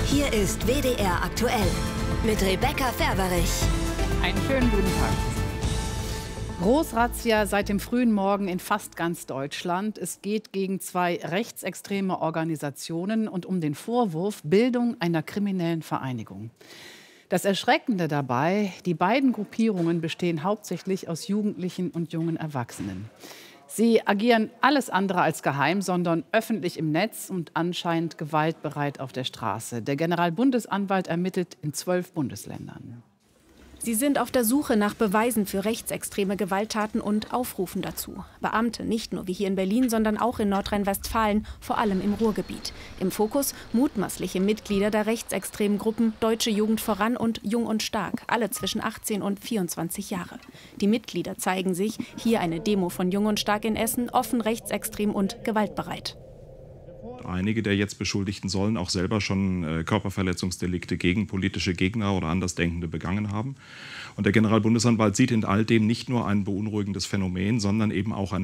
Hier ist WDR aktuell mit Rebecca Ferberich. Einen schönen guten Tag. Großrazzia seit dem frühen Morgen in fast ganz Deutschland. Es geht gegen 2 rechtsextreme Organisationen und um den Vorwurf Bildung einer kriminellen Vereinigung. Das Erschreckende dabei, die beiden Gruppierungen bestehen hauptsächlich aus Jugendlichen und jungen Erwachsenen. Sie agieren alles andere als geheim, sondern öffentlich im Netz und anscheinend gewaltbereit auf der Straße. Der Generalbundesanwalt ermittelt in 12 Bundesländern. Sie sind auf der Suche nach Beweisen für rechtsextreme Gewalttaten und aufrufen dazu. Beamte, nicht nur wie hier in Berlin, sondern auch in Nordrhein-Westfalen, vor allem im Ruhrgebiet. Im Fokus mutmaßliche Mitglieder der rechtsextremen Gruppen Deutsche Jugend voran und Jung und Stark, alle zwischen 18 und 24 Jahre. Die Mitglieder zeigen sich, hier eine Demo von Jung und Stark in Essen, offen rechtsextrem und gewaltbereit. Einige der jetzt Beschuldigten sollen auch selber schon Körperverletzungsdelikte gegen politische Gegner oder Andersdenkende begangen haben. Und der Generalbundesanwalt sieht in all dem nicht nur ein beunruhigendes Phänomen, sondern eben auch ein